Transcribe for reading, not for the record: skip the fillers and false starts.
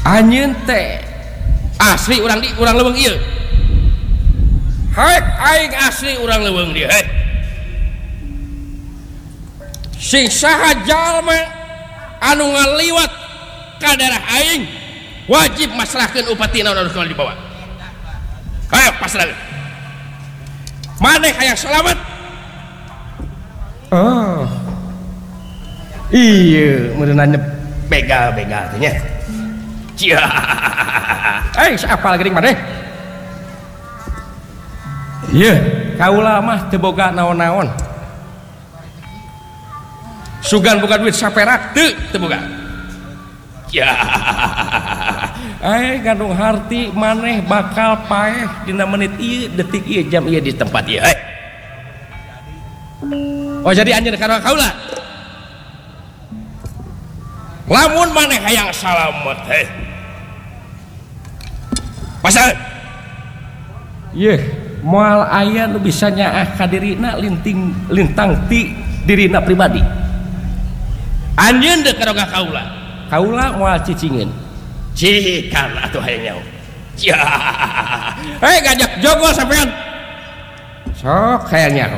anjeun teh asli urang leuweung ieu haek aing asli urang leuweung dia sing saha jalma anu ngaliwat ka daerah aing wajib masrahkeun upatina anu kudu dibawa hayo pasrahkeun maneh hayang selamat oh iya meunana begal-begal teh nya cia siapa lagi maneh iya kaula mah teu boga naon-naon sugan boga duit saperak teu boga ya gandung harti maneh bakal paeh dina menit ieu detik ieu jam ieu di tempat ieu oh jadi anjeun kana kaula lamun maneh hayang salamet pasal yeuh moal aya nu bisa nyaah ka dirina lintang ti dirina pribadi anjeun deuk karoga kaula moal cicingeun cikan atuh hayang nyaho ya gajak jogo sampean sok hayang nyaho